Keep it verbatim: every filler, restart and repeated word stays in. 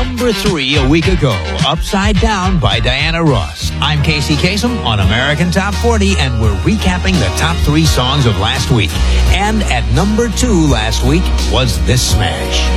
number three a week ago, Upside Down by Diana Ross. I'm Casey Kasem on American Top forty, and we're recapping the top three songs of last week. And at number two last week was this smash.